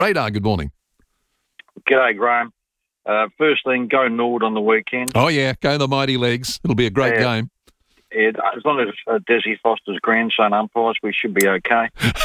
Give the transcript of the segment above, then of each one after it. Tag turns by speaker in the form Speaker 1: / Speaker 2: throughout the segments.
Speaker 1: Radar, good morning.
Speaker 2: G'day, Graham. First thing, go Nord on the weekend.
Speaker 1: Oh, yeah, go the Mighty Legs. It'll be a great game.
Speaker 2: As long as Desi Foster's grandson umpires, we should be okay.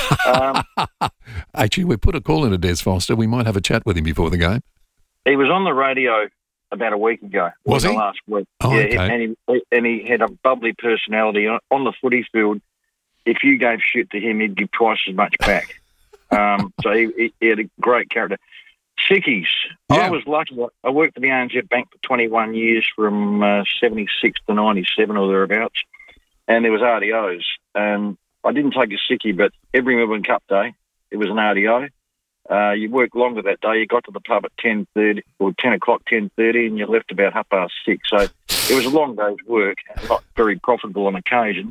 Speaker 1: Actually, we put a call into Des Foster. We might have a chat with him before the game.
Speaker 2: He was on the radio about a week ago.
Speaker 1: Was he?
Speaker 2: Last week.
Speaker 1: Oh,
Speaker 2: yeah,
Speaker 1: okay.
Speaker 2: and he had a bubbly personality. On the footy field, if you gave shit to him, he'd give twice as much back. So he had a great character. Sickies.
Speaker 1: Yeah.
Speaker 2: I was lucky. I worked at the ANZ Bank for 21 years from 76 to 97 or thereabouts, and there was RDOs. And I didn't take a sickie, but every Melbourne Cup day, it was an RDO. You worked longer that day. You got to the pub at 10:30 or 10 o'clock, 10:30, and you left about 6:30. So it was a long day's work, not very profitable on occasions.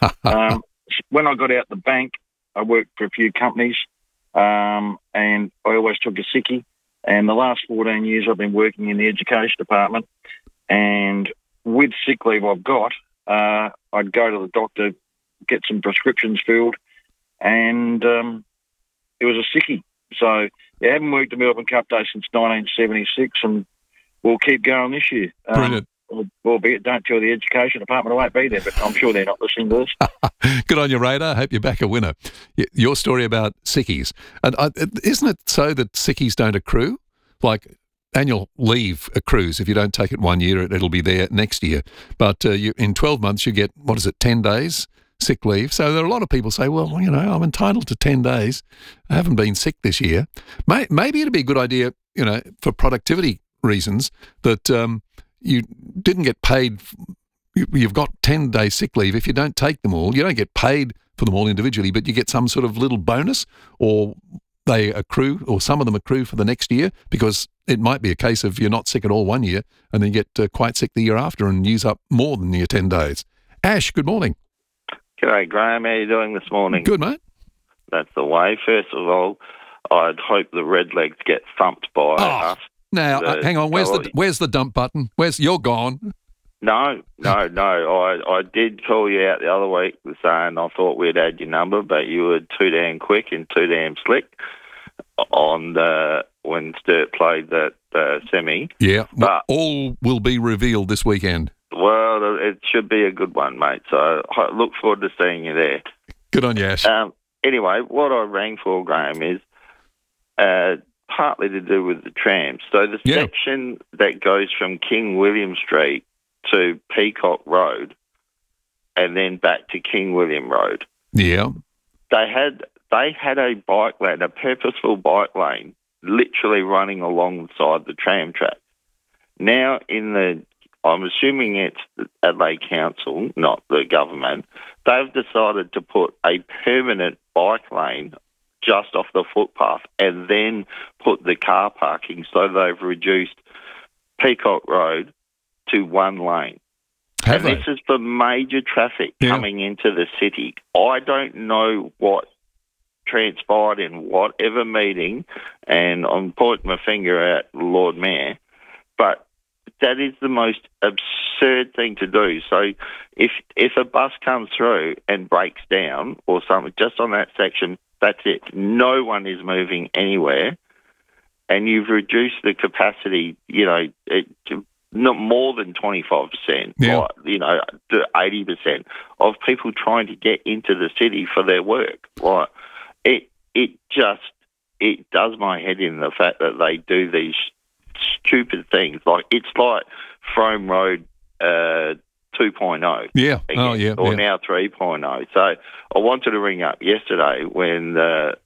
Speaker 2: When I got out the bank, I worked for a few companies, and I always took a sickie. And the last 14 years I've been working in the education department, and with sick leave I've got, I'd go to the doctor, get some prescriptions filled, and it was a sickie. So I haven't worked the Melbourne Cup Day since 1976, and we'll keep going this year.
Speaker 1: Brilliant.
Speaker 2: Albeit, don't tell the education department I won't be there, but I'm sure they're not listening to this.
Speaker 1: Good on you, Radar. Hope you're back a winner. Your story about sickies. And isn't it so that sickies don't accrue? Like annual leave accrues. If you don't take it 1 year, it'll be there next year. But in 12 months, you get, 10 days sick leave. So there are a lot of people say, well, I'm entitled to 10 days. I haven't been sick this year. Maybe it'd be a good idea, for productivity reasons that you didn't get paid. You've got 10 days sick leave. If you don't take them all, you don't get paid for them all individually, but you get some sort of little bonus, or they accrue, or some of them accrue for the next year, because it might be a case of you're not sick at all 1 year and then you get quite sick the year after and use up more than your 10 days. Ash, good morning.
Speaker 3: G'day, Graham. How are you doing this morning?
Speaker 1: Good, mate.
Speaker 3: That's the way. First of all, I'd hope the Redlegs get thumped by us.
Speaker 1: Now, hang on. Where's the dump button? You're gone?
Speaker 3: No. I did call you out the other week saying I thought we'd had your number, but you were too damn quick and too damn slick when Sturt played that semi.
Speaker 1: Yeah,
Speaker 3: but
Speaker 1: all will be revealed this weekend.
Speaker 3: Well, it should be a good one, mate. So I look forward to seeing you there.
Speaker 1: Good on you, Ash.
Speaker 3: Anyway, what I rang for, Graham, is partly to do with the trams. So the section that goes from King William Street to Peacock Road and then back to King William Road.
Speaker 1: Yeah.
Speaker 3: They had a bike lane, a purposeful bike lane, literally running alongside the tram track. Now I'm assuming it's Adelaide Council, not the government, they've decided to put a permanent bike lane just off the footpath and then put the car parking, so they've reduced Peacock Road to one lane. This is for major traffic coming into the city. I don't know what transpired in whatever meeting, and I'm pointing my finger at Lord Mayor, but that is the most absurd thing to do. So if a bus comes through and breaks down or something just on that section, that's it. No one is moving anywhere, and you've reduced the capacity, not more than 25%, to 80% of people trying to get into the city for their work. Right? It does my head in, the fact that they do these stupid things. Like, it's like Frome Road 2.0.
Speaker 1: Yeah.
Speaker 3: Again, or now 3.0. So I wanted to ring up yesterday when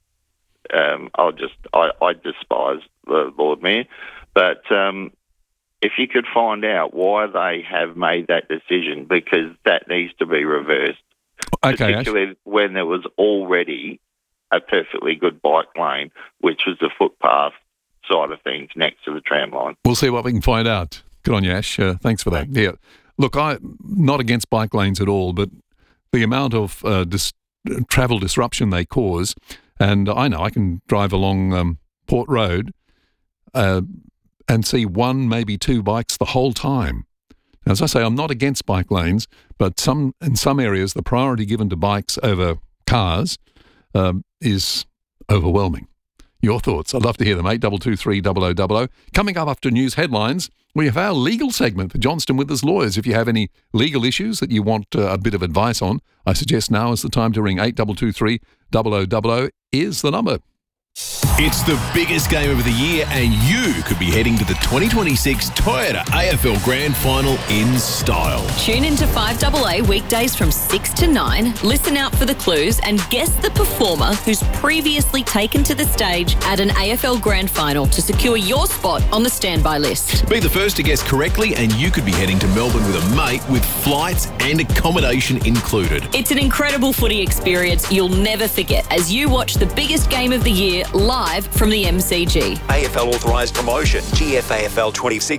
Speaker 3: I despise the Lord Mayor, but if you could find out why they have made that decision, because that needs to be reversed.
Speaker 1: Okay,
Speaker 3: particularly when there was already a perfectly good bike lane, which was the footpath side of things next to the tram line.
Speaker 1: We'll see what we can find out. Good on you, Ash. Thanks for that. Yeah. Look, I'm not against bike lanes at all, but the amount of travel disruption they cause, and I know I can drive along Port Road and see one, maybe two bikes the whole time. As I say, I'm not against bike lanes, but in some areas the priority given to bikes over cars is overwhelming. your thoughts. I'd love to hear them. 8223 0000. Coming up after news headlines, we have our legal segment for Johnston Withers Lawyers. If you have any legal issues that you want a bit of advice on, I suggest now is the time to ring. 8223 0000 is the number.
Speaker 4: It's the biggest game of the year, and you could be heading to the 2026 Toyota AFL Grand Final in style.
Speaker 5: Tune into 5AA weekdays from 6 to 9. Listen out for the clues and guess the performer who's previously taken to the stage at an AFL Grand Final to secure your spot on the standby list.
Speaker 4: Be the first to guess correctly, and you could be heading to Melbourne with a mate with flights and accommodation included.
Speaker 5: It's an incredible footy experience you'll never forget as you watch the biggest game of the year live from the MCG.
Speaker 6: AFL authorised promotion, GFAFL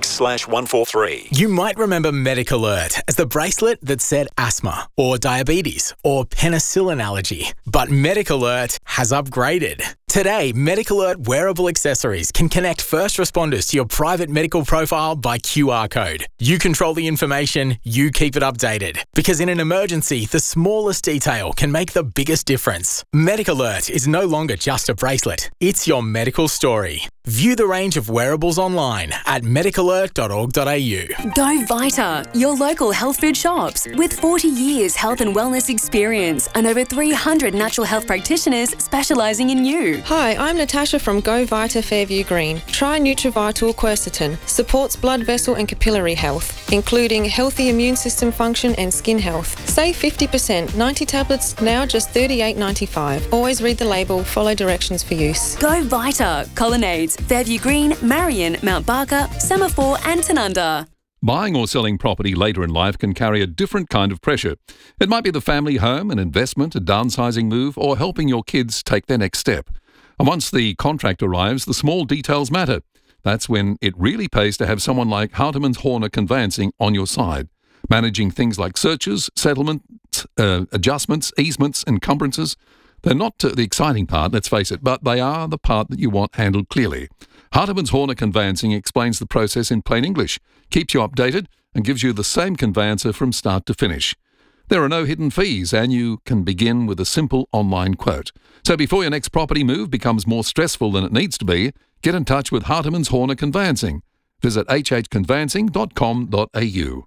Speaker 6: 26/143.
Speaker 7: You might remember Medic Alert as the bracelet that said asthma or diabetes or penicillin allergy. But Medic Alert has upgraded. Today, Medic Alert wearable accessories can connect first responders to your private medical profile by QR code. You control the information, you keep it updated. Because in an emergency, the smallest detail can make the biggest difference. Medic Alert is no longer just a bracelet, it's your medical story. View the range of wearables online at medicalert.org.au.
Speaker 8: Go Vita, your local health food shops. With 40 years health and wellness experience and over 300 natural health practitioners specialising in you.
Speaker 9: Hi, I'm Natasha from Go Vita Fairview Green. Try Nutrivital Quercetin. Supports blood vessel and capillary health, including healthy immune system function and skin health. Save 50%, 90 tablets, now just $38.95. Always read the label, follow directions for use.
Speaker 8: Go Vita, Colonnades, Fairview Green, Marion, Mount Barker, Semaphore and Tanunda.
Speaker 1: Buying or selling property later in life can carry a different kind of pressure. It might be the family home, an investment, a downsizing move, or helping your kids take their next step. And once the contract arrives, the small details matter. That's when it really pays to have someone like Hartemans Horner Conveyancing on your side, managing things like searches, settlements, adjustments, easements, encumbrances. They're not the exciting part, let's face it, but they are the part that you want handled clearly. Hartemans Horner Conveyancing explains the process in plain English, keeps you updated, and gives you the same conveyancer from start to finish. There are no hidden fees, and you can begin with a simple online quote. So before your next property move becomes more stressful than it needs to be, get in touch with Hartemans Horner Conveyancing. Visit hhconveyancing.com.au.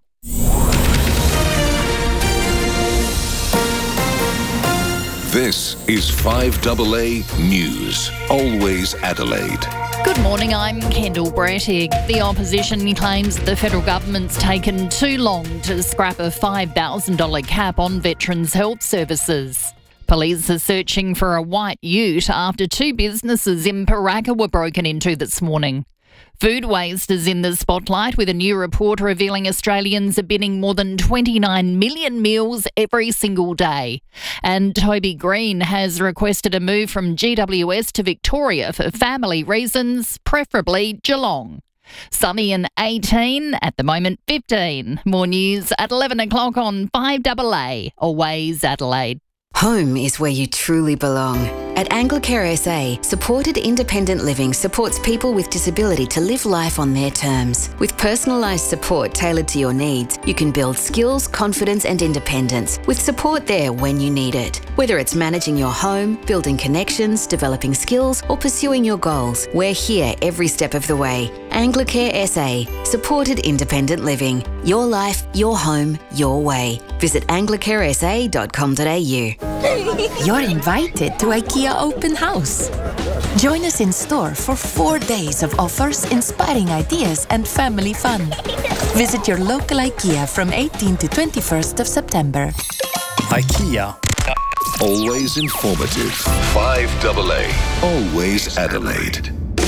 Speaker 10: This is 5AA News, always Adelaide.
Speaker 11: Good morning, I'm Kendall Brettig. The opposition claims the federal government's taken too long to scrap a $5,000 cap on veterans' health services. Police are searching for a white ute after two businesses in Paraka were broken into this morning. Food waste is in the spotlight, with a new report revealing Australians are binning more than 29 million meals every single day. And Toby Green has requested a move from GWS to Victoria for family reasons, preferably Geelong. Sunny and 18, at the moment 15. More news at 11 o'clock on 5AA, always Adelaide.
Speaker 12: Home is where you truly belong. At Anglicare SA, supported independent living supports people with disability to live life on their terms. With personalised support tailored to your needs, you can build skills, confidence and independence, with support there when you need it. Whether it's managing your home, building connections, developing skills or pursuing your goals, we're here every step of the way. Anglicare SA, supported independent living. Your life, your home, your way. Visit anglicaresa.com.au.
Speaker 13: You're invited to IKEA Open House. Join us in store for 4 days of offers, inspiring ideas and family fun. Visit your local IKEA from 18 to 21st of September.
Speaker 10: IKEA. Always informative. 5AA. Always Adelaide.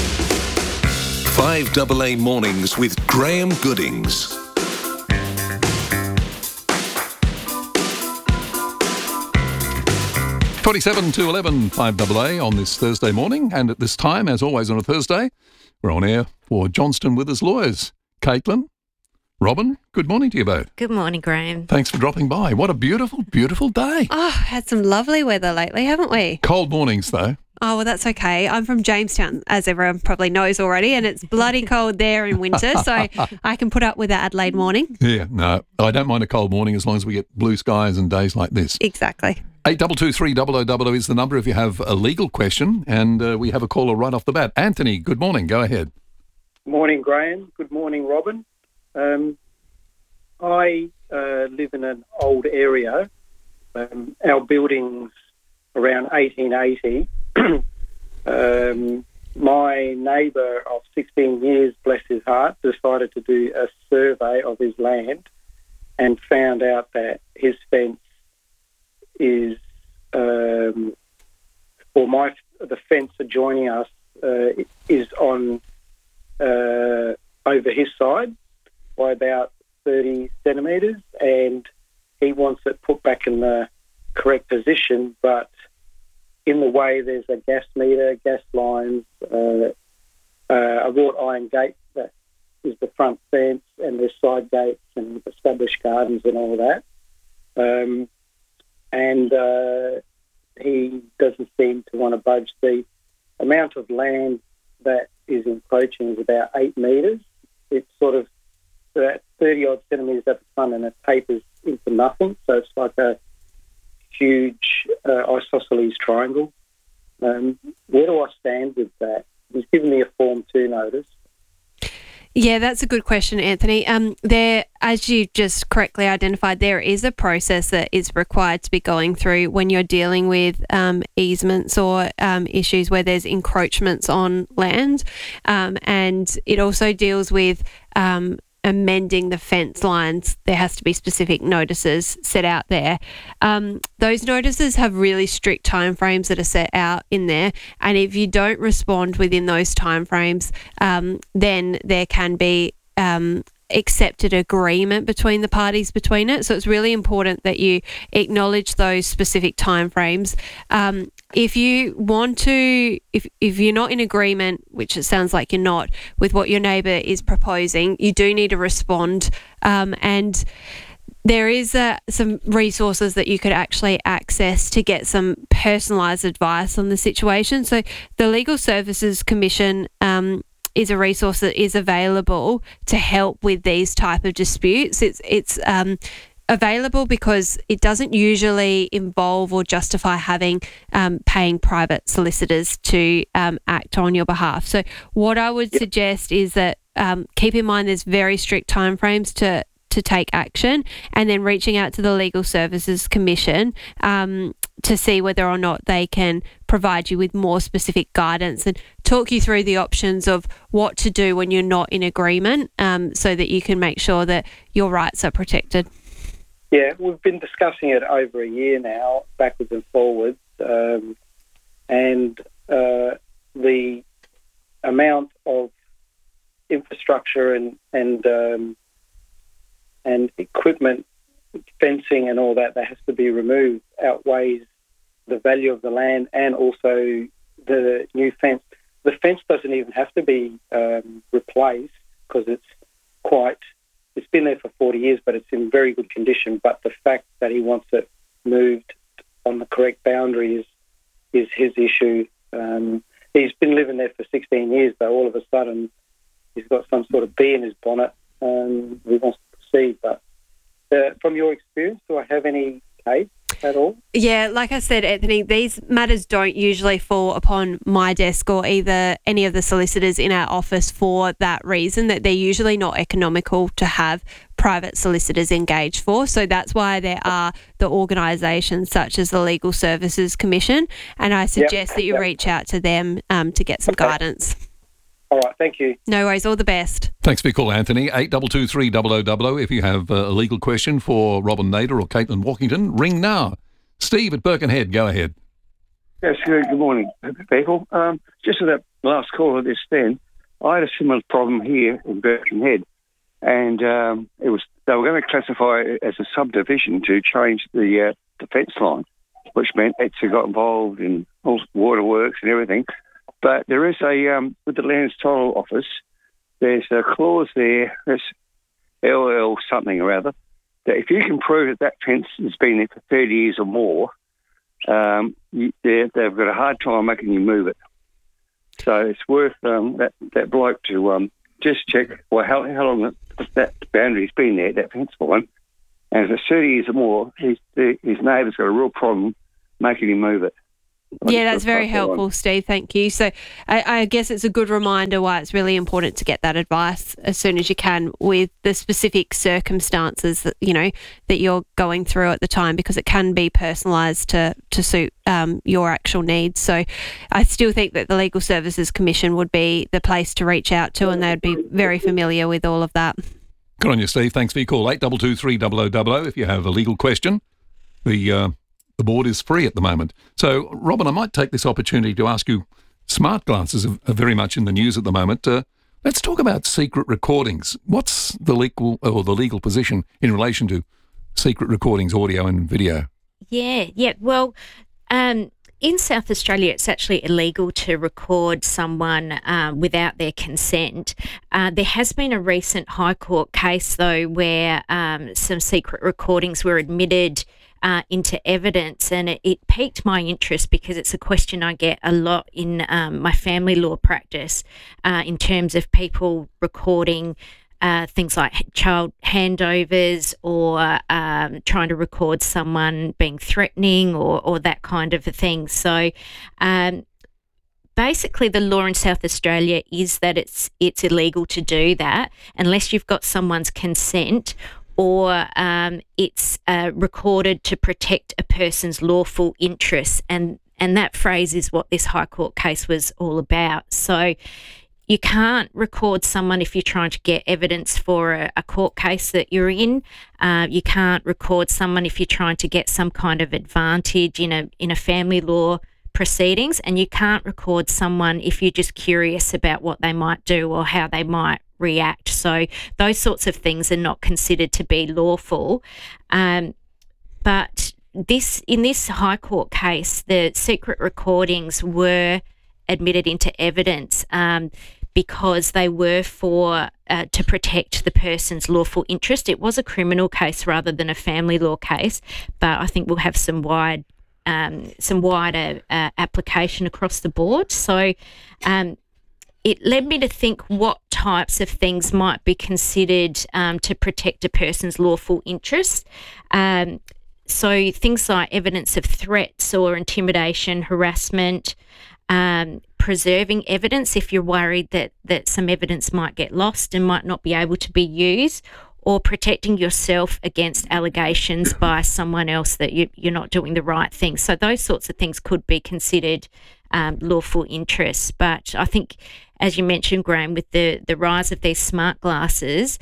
Speaker 10: 5AA Mornings with Graham Goodings.
Speaker 1: 27 to 11, 5AA on this Thursday morning. And at this time, as always on a Thursday, we're on air for Johnston Withers Lawyers. Caitlin, Robin, good morning to you both.
Speaker 14: Good morning, Graham.
Speaker 1: Thanks for dropping by. What a beautiful, beautiful day.
Speaker 14: Oh, had some lovely weather lately, haven't we?
Speaker 1: Cold mornings, though.
Speaker 14: Oh, well, that's okay. I'm from Jamestown, as everyone probably knows already, and it's bloody cold there in winter, so I can put up with that Adelaide morning.
Speaker 1: Yeah, no, I don't mind a cold morning as long as we get blue skies and days like this.
Speaker 14: Exactly.
Speaker 1: 8223 0000 is the number if you have a legal question, and we have a caller right off the bat. Anthony, good morning. Go ahead.
Speaker 15: Morning, Graham. Good morning, Robin. I live in an old area. Our building's around 1880. My neighbour of 16 years, bless his heart, decided to do a survey of his land and found out that his fence is, the fence adjoining us is on over his side by about 30 centimetres, and he wants it put back in the correct position, but in the way there's a gas meter, gas lines, a wrought iron gate that is the front fence, and there's side gates and established gardens and all that. He doesn't seem to want to budge. The amount of land that is encroaching is about 8 metres. It's sort of 30-odd centimetres at the front, and it tapers into nothing, so it's like a huge isosceles triangle. Where do I stand with that? He's given me a Form 2 notice.
Speaker 14: Yeah, that's a good question, Anthony. There, as you just correctly identified, there is a process that is required to be going through when you're dealing with easements or issues where there's encroachments on land, and it also deals with amending the fence lines. There has to be specific notices set out there. Those notices have really strict timeframes that are set out in there, and if you don't respond within those timeframes, then there can be accepted agreement between the parties between it. So it's really important that you acknowledge those specific timeframes. If you want to, if you're not in agreement, which it sounds like you're not, with what your neighbour is proposing, you do need to respond. And there is some resources that you could actually access to get some personalised advice on the situation. So the Legal Services Commission is a resource that is available to help with these type of disputes. It's available because it doesn't usually involve or justify having paying private solicitors to act on your behalf. So what I would suggest is that keep in mind there's very strict timeframes to take action, and then reaching out to the Legal Services Commission to see whether or not they can provide you with more specific guidance and talk you through the options of what to do when you're not in agreement, so that you can make sure that your rights are protected.
Speaker 15: Yeah, we've been discussing it over a year now, backwards and forwards, and the amount of infrastructure and equipment, fencing and all that has to be removed outweighs the value of the land and also the new fence. The fence doesn't even have to be replaced because it's been there for 40 years, but it's in very good condition. But the fact that he wants it moved on the correct boundary is his issue. He's been living there for 16 years, though. All of a sudden, he's got some sort of bee in his bonnet. He wants to proceed. But from your experience, do I have any case at all?
Speaker 14: Yeah, like I said, Anthony, these matters don't usually fall upon my desk or either any of the solicitors in our office for that reason, that they're usually not economical to have private solicitors engaged for. So that's why there are the organisations such as the Legal Services Commission, and I suggest that you reach out to them to get some guidance.
Speaker 15: All right, thank you.
Speaker 14: No worries, all the best.
Speaker 1: Thanks for your call, Anthony. 8223 0000. If you have a legal question for Robin Nader or Caitlin Walkington, ring now. Steve at Birkenhead, go ahead.
Speaker 16: Yes, good morning, people. Just to that last call of this then, I had a similar problem here in Birkenhead, and they were going to classify it as a subdivision to change the fence line, which meant it got involved in all waterworks and everything. But there is with the Land Title Office, there's a clause there, that's LL something or other, that if you can prove that fence has been there for 30 years or more, they've got a hard time making you move it. So it's worth that bloke to just check how long that boundary's been there, that fence line. And if it's 30 years or more, his neighbour's got a real problem making him move it.
Speaker 14: Yeah, that's very helpful, Steve. Thank you. So I guess it's a good reminder why it's really important to get that advice as soon as you can with the specific circumstances that, that you're going through at the time, because it can be personalised to suit your actual needs. So I still think that the Legal Services Commission would be the place to reach out to, and they'd be very familiar with all of that.
Speaker 1: Good on you, Steve. Thanks for your call. 822 300 if you have a legal question. The board is free at the moment. So, Robin, I might take this opportunity to ask you, smart glasses are very much in the news at the moment. Let's talk about secret recordings. What's the legal position in relation to secret recordings, audio and video?
Speaker 17: Yeah. Well, in South Australia, it's actually illegal to record someone without their consent. There has been a recent High Court case, though, where some secret recordings were admitted into evidence, and it piqued my interest because it's a question I get a lot in my family law practice in terms of people recording things like child handovers or trying to record someone being threatening or that kind of a thing. So basically the law in South Australia is that it's illegal to do that unless you've got someone's consent, or it's recorded to protect a person's lawful interests. And that phrase is what this High Court case was all about. So you can't record someone if you're trying to get evidence for a court case that you're in. You can't record someone if you're trying to get some kind of advantage in a family law proceedings. And you can't record someone if you're just curious about what they might do or how they might react. So those sorts of things are not considered to be lawful. But in this High Court case, the secret recordings were admitted into evidence because they were to protect the person's lawful interest. It was a criminal case rather than a family law case, but I think we'll have some wider application across the board. So it led me to think what types of things might be considered to protect a person's lawful interests. So things like evidence of threats or intimidation, harassment, preserving evidence if you're worried that some evidence might get lost and might not be able to be used, or protecting yourself against allegations by someone else that you're not doing the right thing. So those sorts of things could be considered lawful interests. But I think, as you mentioned, Graham, with the rise of these smart glasses,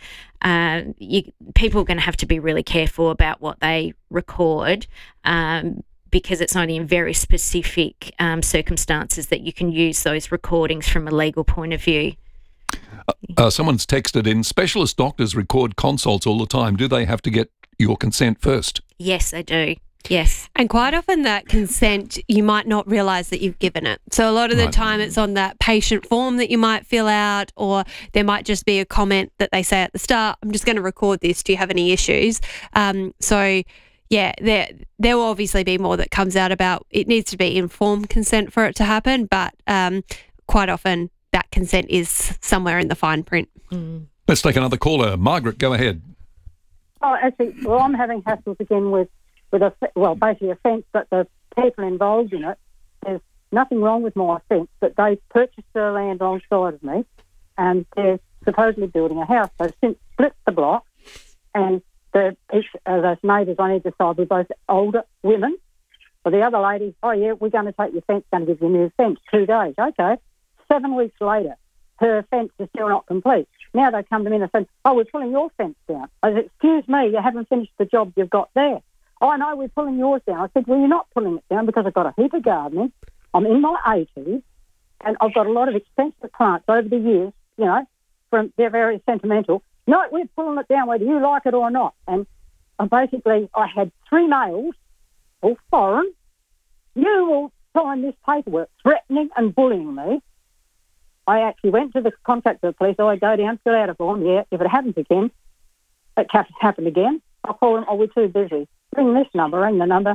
Speaker 17: people are going to have to be really careful about what they record because it's only in very specific circumstances that you can use those recordings from a legal point of view.
Speaker 1: Someone's texted in, specialist doctors record consults all the time. Do they have to get your consent first?
Speaker 17: Yes, they do. Yes.
Speaker 14: And quite often that consent, you might not realise that you've given it. So a lot of the time it's on that patient form that you might fill out, or there might just be a comment that they say at the start, I'm just going to record this. Do you have any issues? So, yeah, there will obviously be more that comes out about it needs to be informed consent for it to happen, but quite often that consent is somewhere in the fine print.
Speaker 17: Mm.
Speaker 1: Let's take another caller. Margaret, go ahead.
Speaker 18: Oh, actually, well, I'm having hassles again with basically a fence, but the people involved in it, there's nothing wrong with my fence, but they purchased their land alongside of me, and they're supposedly building a house. So since split the block, and those neighbours on either side were both older women. Well, the other lady, oh yeah, we're going to take your fence, going to give you a new fence, 2 days. Okay. 7 weeks later, her fence is still not complete. Now they come to me and they say, oh, we're pulling your fence down. I said, excuse me, you haven't finished the job you've got there. Oh, no, we're pulling yours down. I said, well, you're not pulling it down because I've got a heap of gardening. I'm in my 80s, and I've got a lot of expensive plants over the years, they're very sentimental. No, we're pulling it down whether you like it or not. And basically, I had 3 males, all foreign. You will sign this paperwork threatening and bullying me. I actually went to the contact the police. I go down, fill out a form. Yeah, if it happens again, I'll call them. Oh, we're too busy. Ring this number, ring the number.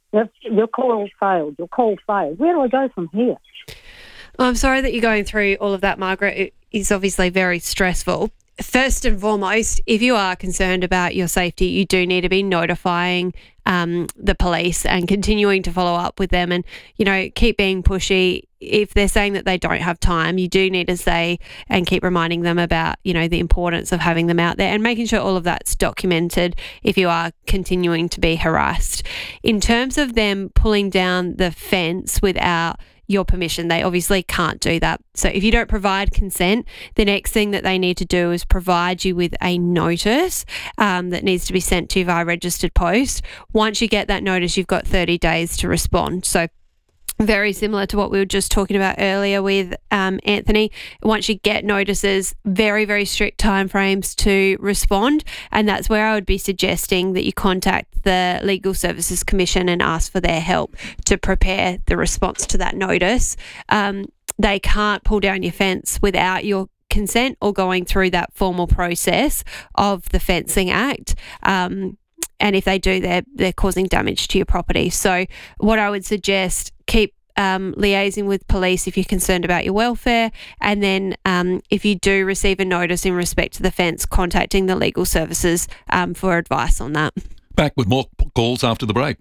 Speaker 18: Your call failed. Your call failed. Where do I go from here?
Speaker 14: I'm sorry that you're going through all of that, Margaret. It is obviously very stressful. First and foremost, if you are concerned about your safety, you do need to be notifying the police and continuing to follow up with them and, keep being pushy. If they're saying that they don't have time, you do need to say and keep reminding them about, the importance of having them out there and making sure all of that's documented if you are continuing to be harassed. In terms of them pulling down the fence without your permission, they obviously can't do that. So if you don't provide consent, the next thing that they need to do is provide you with a notice that needs to be sent to you via registered post. Once you get that notice, you've got 30 days to respond. So very similar to what we were just talking about earlier with Anthony. Once you get notices, very, very strict timeframes to respond. And that's where I would be suggesting that you contact the Legal Services Commission and ask for their help to prepare the response to that notice. They can't pull down your fence without your consent or going through that formal process of the Fencing Act. And if they do, they're causing damage to your property. So what I would suggest, keep liaising with police if you're concerned about your welfare. And then if you do receive a notice in respect to the fence, contacting the legal services for advice on that.
Speaker 1: Back with more calls after the break.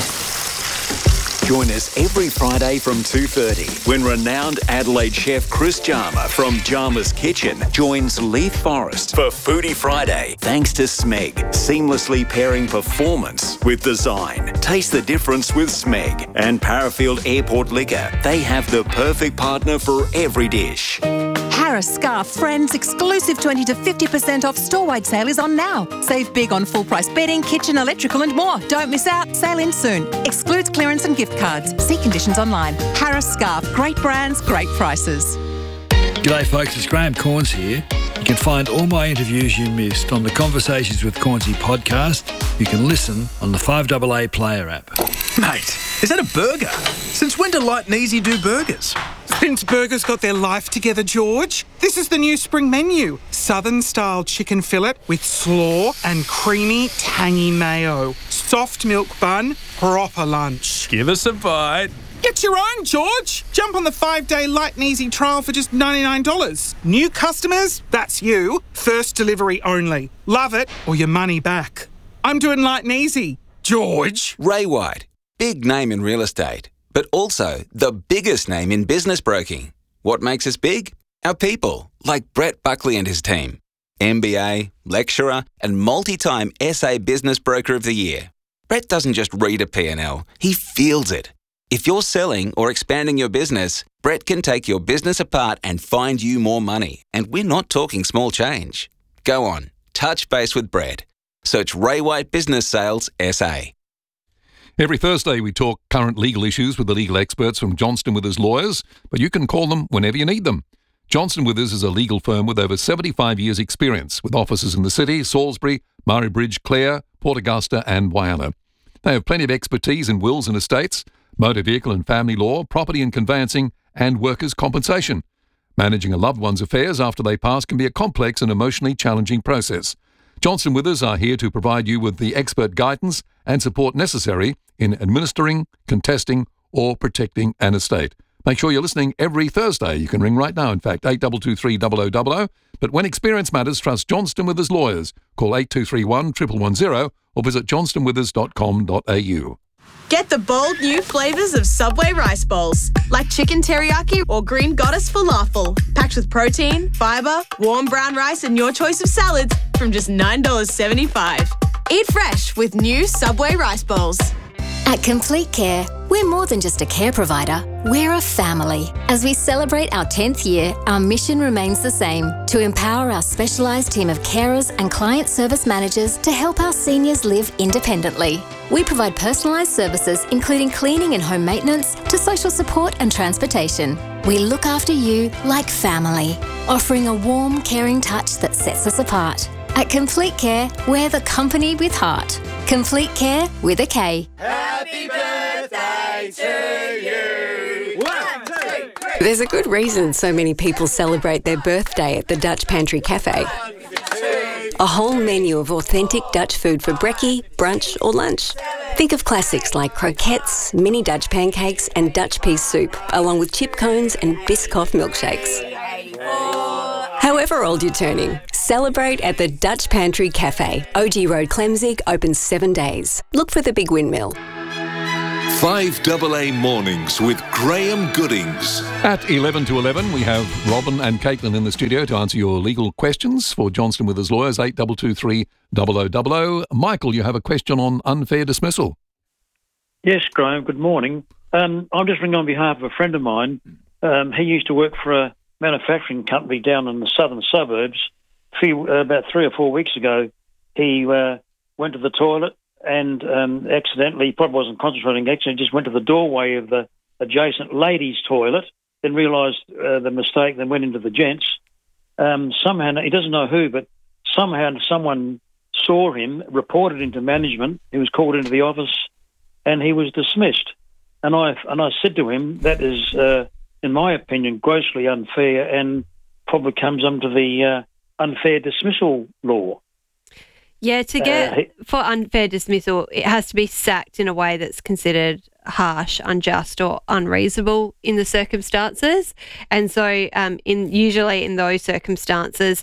Speaker 6: Join us every Friday from 2:30 when renowned Adelaide chef Chris Jarma from Jarma's Kitchen joins Leith Forrest for Foodie Friday. Thanks to Smeg, seamlessly pairing performance with design. Taste the difference with Smeg and Parafield Airport Liquor. They have the perfect partner for every dish.
Speaker 19: Harris Scarf Friends exclusive 20 to 50% off store-wide sale is on now. Save big on full-price bedding, kitchen, electrical and more. Don't miss out. Sale ends soon. Excludes clearance and gift cards. See conditions online. Harris Scarf. Great brands, great prices.
Speaker 20: G'day folks, it's Graham Corns here. You can find all my interviews you missed on the Conversations with Cornsey podcast. You can listen on the 5AA Player app.
Speaker 21: Mate, is that a burger? Since when do Light and Easy do burgers?
Speaker 22: Since burgers got their life together, George. This is the new spring menu. Southern-style chicken fillet with slaw and creamy, tangy mayo. Soft milk bun, proper lunch.
Speaker 21: Give us a bite.
Speaker 22: Get your own, George. Jump on the 5-day Light and Easy trial for just $99. New customers, that's you. First delivery only. Love it or your money back. I'm doing Light and Easy. George.
Speaker 23: Ray White, big name in real estate, but also the biggest name in business broking. What makes us big? Our people, like Brett Buckley and his team. MBA, lecturer, and multi-time SA Business Broker of the Year. Brett doesn't just read a P&L, he feels it. If you're selling or expanding your business, Brett can take your business apart and find you more money. And we're not talking small change. Go on, touch base with Brett. Search Ray White Business Sales SA.
Speaker 1: Every Thursday we talk current legal issues with the legal experts from Johnston Withers Lawyers, but you can call them whenever you need them. Johnston Withers is a legal firm with over 75 years' experience, with offices in the city, Salisbury, Murray Bridge, Clare, Port Augusta and Whyalla. They have plenty of expertise in wills and estates, motor vehicle and family law, property and conveyancing, and workers' compensation. Managing a loved one's affairs after they pass can be a complex and emotionally challenging process. Johnston Withers are here to provide you with the expert guidance and support necessary in administering, contesting or protecting an estate. Make sure you're listening every Thursday. You can ring right now, in fact, 8223 0000. But when experience matters, trust Johnston Withers Lawyers. Call 8231 110 or visit johnstonwithers.com.au.
Speaker 24: Get the bold new flavours of Subway rice bowls, like chicken teriyaki or green goddess falafel, packed with protein, fibre, warm brown rice and your choice of salads from just $9.75. Eat fresh with new Subway rice bowls.
Speaker 25: At Complete Care, we're more than just a care provider, we're a family. As we celebrate our 10th year, our mission remains the same, to empower our specialised team of carers and client service managers to help our seniors live independently. We provide personalised services including cleaning and home maintenance to social support and transportation. We look after you like family, offering a warm, caring touch that sets us apart. At Complete Care, we're the company with heart. Complete Care with a K.
Speaker 26: Happy birthday to you. 1, 2, 3.
Speaker 27: There's a good reason so many people celebrate their birthday at the Dutch Pantry Cafe.
Speaker 26: 1, 2,
Speaker 8: A whole menu of authentic Dutch food for brekkie, brunch or lunch. Think of classics like croquettes, mini Dutch pancakes and Dutch pea soup, along with chip cones and Biscoff milkshakes. However old you're turning, celebrate at the Dutch Pantry Cafe, OG Road, Clemzig, open 7 days. Look for the Big Windmill.
Speaker 10: 5AA Mornings with Graham Goodings.
Speaker 1: At 11 to 11, we have Robin and Caitlin in the studio to answer your legal questions for Johnston Withers Lawyers, 8223 0000. Michael, you have a question on unfair dismissal.
Speaker 2: Yes, Graham, good morning. I'm just ringing on behalf of a friend of mine. He used to work for a manufacturing company down in the southern suburbs. About 3 or 4 weeks ago, he went to the toilet and accidentally, probably wasn't concentrating, accidentally just went to the doorway of the adjacent ladies' toilet, then realised the mistake, then went into the gents. Somehow, he doesn't know who, but somehow someone saw him, reported him to management. He was called into the office and he was dismissed. And I said to him, that is, in my opinion, grossly unfair and probably comes under the unfair dismissal law.
Speaker 14: Yeah, for unfair dismissal, it has to be sacked in a way that's considered harsh, unjust or unreasonable in the circumstances. And so usually in those circumstances,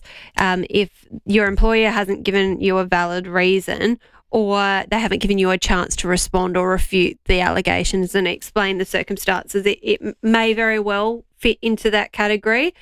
Speaker 14: if your employer hasn't given you a valid reason or they haven't given you a chance to respond or refute the allegations and explain the circumstances, it may very well fit into that category.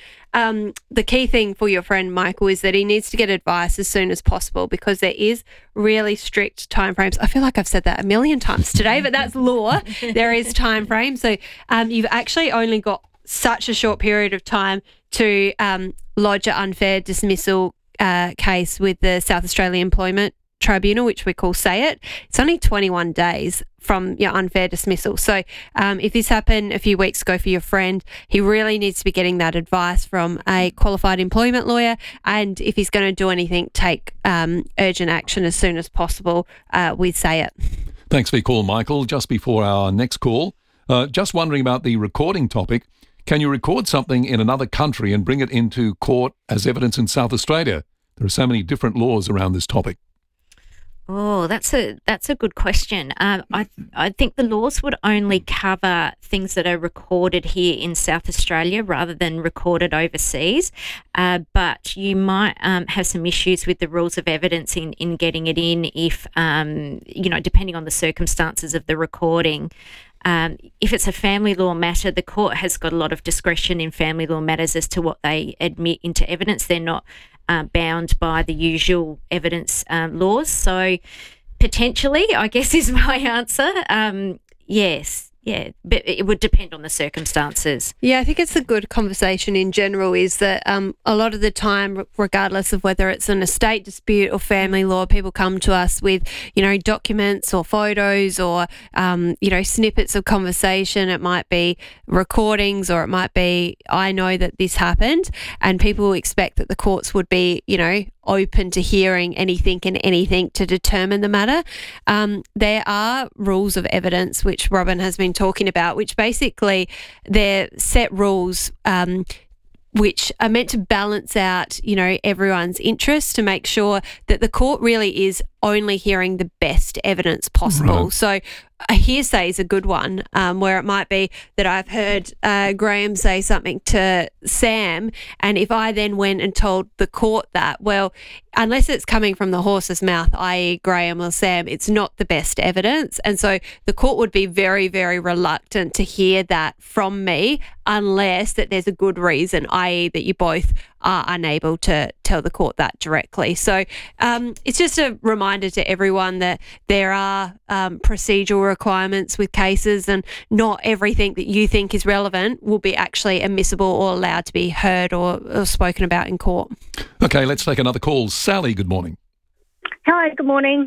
Speaker 14: The key thing for your friend Michael is that he needs to get advice as soon as possible because there is really strict timeframes. I feel like I've said that a million times today, but that's law. There is time frame. So you've actually only got such a short period of time to lodge an unfair dismissal case with the South Australian Employment Tribunal, which we call SAYIT. It's only 21 days from your unfair dismissal. So if this happened a few weeks ago for your friend, he really needs to be getting that advice from a qualified employment lawyer. And if he's going to do anything, take urgent action as soon as possible with SAYIT.
Speaker 1: Thanks for your call, Michael. Just before our next call, just wondering about the recording topic. Can you record something in another country and bring it into court as evidence in South Australia? There are so many different laws around this topic.
Speaker 17: Oh, that's a good question. I think the laws would only cover things that are recorded here in South Australia rather than recorded overseas. But you might have some issues with the rules of evidence in getting it in if, depending on the circumstances of the recording. If it's a family law matter, the court has got a lot of discretion in family law matters as to what they admit into evidence. They're not bound by the usual evidence laws. So potentially, I guess, is my answer. Yes. Yeah, but it would depend on the circumstances.
Speaker 14: Yeah, I think it's a good conversation in general is that a lot of the time, regardless of whether it's an estate dispute or family law, people come to us with, documents or photos or, snippets of conversation. It might be recordings or it might be, I know that this happened, and people expect that the courts would be, open to hearing anything and anything to determine the matter. There are rules of evidence, which Robin has been talking about, which basically they're set rules which are meant to balance out, everyone's interests to make sure that the court really is only hearing the best evidence possible. Right. So a hearsay is a good one, where it might be that I've heard Graham say something to Sam, and if I then went and told the court that, well, unless it's coming from the horse's mouth, i.e. Graham or Sam, it's not the best evidence. And so the court would be very, very reluctant to hear that from me unless that there's a good reason, i.e. that you both are unable to tell the court that directly. So it's just a reminder to everyone that there are procedural requirements with cases, and not everything that you think is relevant will be actually admissible or allowed to be heard or spoken about in court.
Speaker 1: Okay, let's take another call. Sally, good morning.
Speaker 3: Hi, good morning.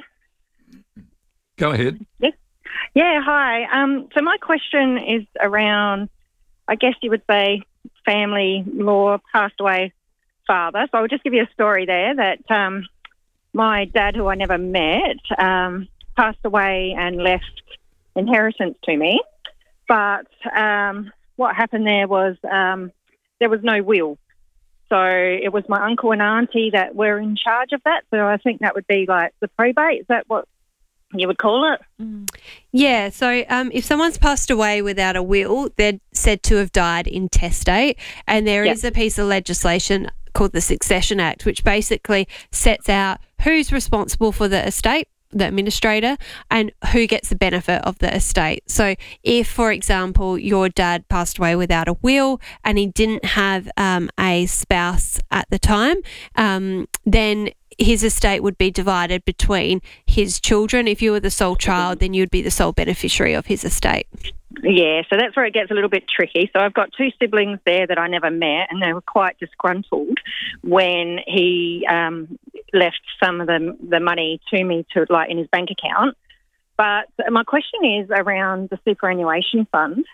Speaker 1: Go ahead.
Speaker 3: Yeah, hi. So my question is around, I guess you would say, family law, passed away father. So I'll just give you a story there that my dad, who I never met, passed away and left inheritance to me. But what happened there was no will. So it was my uncle and auntie that were in charge of that. So I think that would be like the probate. Is that what you would call it?
Speaker 14: Yeah, so if someone's passed away without a will, they're said to have died intestate, and there is a piece of legislation called the Succession Act, which basically sets out who's responsible for the estate, the administrator, and who gets the benefit of the estate. So if, for example, your dad passed away without a will and he didn't have a spouse at the time, then his estate would be divided between his children. If you were the sole child, then you'd be the sole beneficiary of his estate.
Speaker 3: Yeah, so that's where it gets a little bit tricky. So I've got two siblings there that I never met, and they were quite disgruntled when he left some of the money to me to like in his bank account. But my question is around the superannuation fund.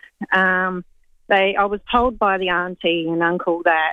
Speaker 3: I was told by the auntie and uncle that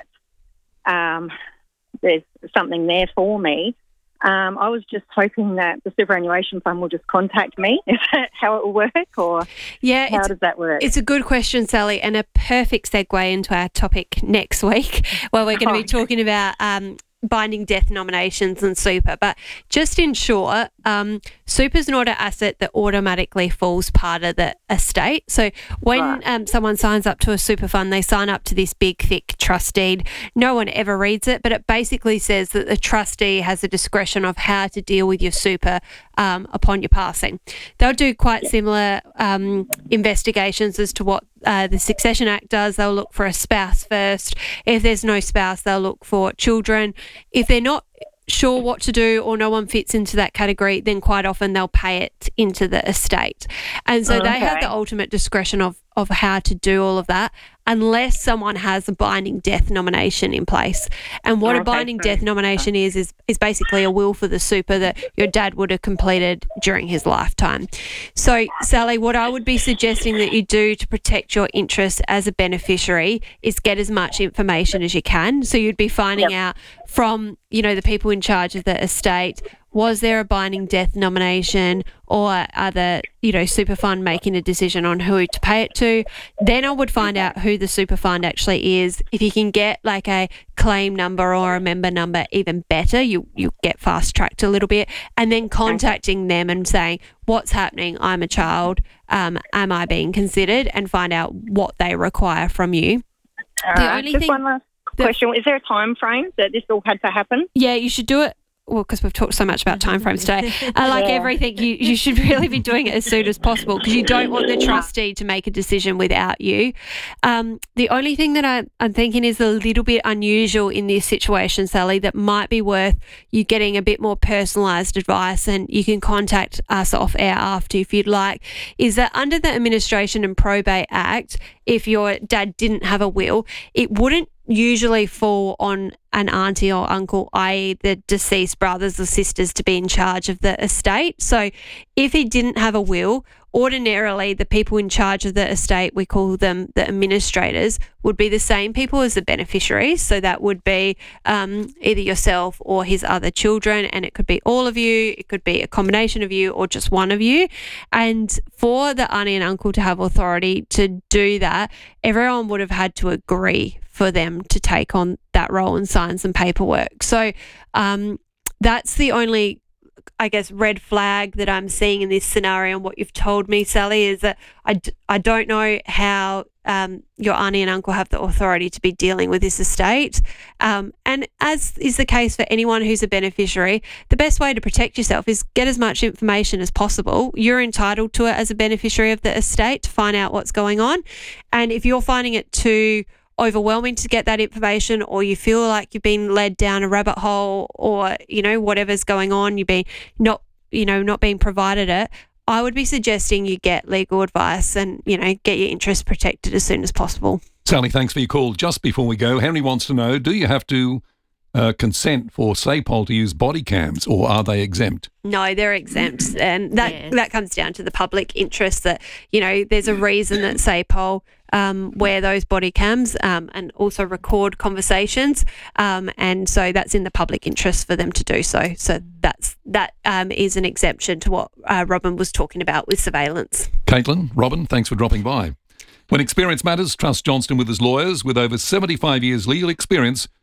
Speaker 3: there's something there for me. I was just hoping that the superannuation fund will just contact me. Is that how it will work, or how does that work?
Speaker 14: It's a good question, Sally, and a perfect segue into our topic next week, where we're going to be talking about binding death nominations and super. But just in short, super's not an asset that automatically falls part of the estate. So when someone signs up to a super fund, they sign up to this big, thick trust deed. No one ever reads it, but it basically says that the trustee has the discretion of how to deal with your super upon your passing. They'll do quite similar investigations as to what the Succession Act does. They'll look for a spouse first. If there's no spouse, they'll look for children. If they're not sure what to do or no one fits into that category, then quite often they'll pay it into the estate. And so they have the ultimate discretion of how to do all of that, unless someone has a binding death nomination in place. And what a binding death nomination is basically a will for the super that your dad would have completed during his lifetime. So, Sally, what I would be suggesting that you do to protect your interests as a beneficiary is get as much information as you can. So you'd be finding out from, the people in charge of the estate, was there a binding death nomination, or are the, super fund making a decision on who to pay it to? Then I would find out who the super fund actually is. If you can get like a claim number or a member number, even better, you get fast tracked a little bit, and then contacting them and saying, what's happening? I'm a child. Am I being considered? And find out what they require from you.
Speaker 3: One last question. Is there a time frame that this all had to happen?
Speaker 14: Yeah, you should do it. Well, because we've talked so much about timeframes today. Everything, you should really be doing it as soon as possible, because you don't want the trustee to make a decision without you. The only thing that I'm thinking is a little bit unusual in this situation, Sally, that might be worth you getting a bit more personalised advice, and you can contact us off air after if you'd like, is that under the Administration and Probate Act, if your dad didn't have a will, it wouldn't usually fall on an auntie or uncle, i.e. the deceased brothers or sisters, to be in charge of the estate. So if he didn't have a will, ordinarily the people in charge of the estate, we call them the administrators, would be the same people as the beneficiaries. So that would be either yourself or his other children, and it could be all of you, it could be a combination of you, or just one of you. And for the auntie and uncle to have authority to do that, everyone would have had to agree for them to take on that role and sign some paperwork. So that's the only, I guess, red flag that I'm seeing in this scenario. And what you've told me, Sally, is that I don't know how your auntie and uncle have the authority to be dealing with this estate. And as is the case for anyone who's a beneficiary, the best way to protect yourself is get as much information as possible. You're entitled to it as a beneficiary of the estate to find out what's going on. And if you're finding it too overwhelming to get that information, or you feel like you've been led down a rabbit hole, or whatever's going on, you've been not being provided it, I would be suggesting you get legal advice and get your interests protected as soon as possible.
Speaker 1: Sally, thanks for your call. Just before we go, Henry wants to know, do you have to consent for SAPOL to use body cams, or are they exempt?
Speaker 14: No, they're exempt, and that comes down to the public interest that, there's a reason that SAPOL wear those body cams and also record conversations, and so that's in the public interest for them to do so. So that is an exemption to what Robin was talking about with surveillance.
Speaker 1: Caitlin, Robin, thanks for dropping by. When experience matters, trust Johnston with his lawyers. With over 75 years legal experience,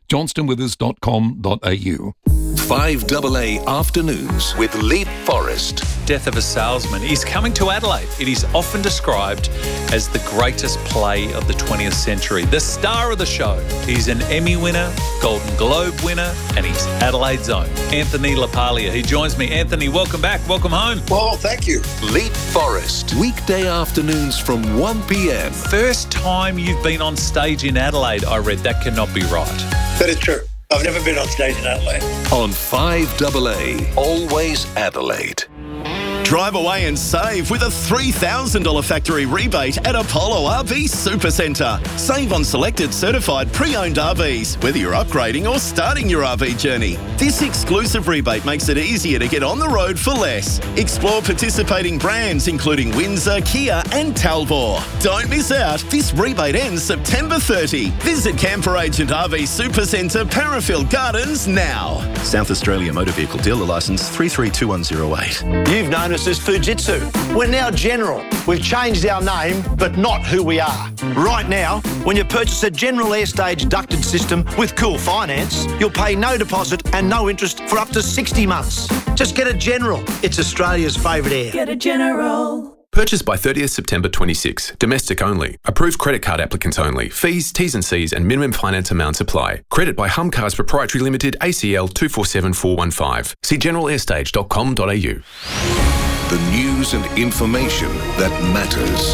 Speaker 1: johnstonwithers.com.au.
Speaker 10: 5AA Afternoons with Leith Forrest.
Speaker 4: Death of a Salesman is coming to Adelaide. It is often described as the greatest play of the 20th century. The star of the show. He's an Emmy winner, Golden Globe winner, and he's Adelaide's own Anthony LaPaglia. He joins me. Anthony, welcome back. Welcome home.
Speaker 10: Well, thank you. Leith Forrest. Weekday afternoons from 1 p.m.
Speaker 4: First time you've been on stage in Adelaide, I read. That cannot be right.
Speaker 5: That is true. I've never been on stage in Adelaide.
Speaker 10: On 5AA, always Adelaide.
Speaker 7: Drive away and save with a $3,000 factory rebate at Apollo RV Supercentre. Save on selected certified pre-owned RVs, whether you're upgrading or starting your RV journey. This exclusive rebate makes it easier to get on the road for less. Explore participating brands including Windsor, Kia and Talbot. Don't miss out. This rebate ends September 30. Visit Camper Agent RV Supercentre, Parafield Gardens now.
Speaker 9: South Australia Motor Vehicle Dealer Licence 332108.
Speaker 5: You've known us as Fujitsu. We're now General. We've changed our name, but not who we are. Right now, when you purchase a General Airstage ducted system with Cool Finance, you'll pay no deposit and no interest for up to 60 months. Just get a General. It's Australia's favourite air.
Speaker 11: Get a General.
Speaker 12: Purchase by 30th September 26. Domestic only. Approved credit card applicants only. Fees, T's and C's and minimum finance amounts apply. Credit by Humcars Proprietary Limited, ACL 247415. See generalairstage.com.au.
Speaker 10: The news and information that matters.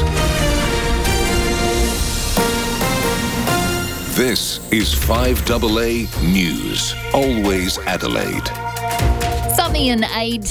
Speaker 10: This is 5AA News. Always Adelaide.
Speaker 27: Sunny and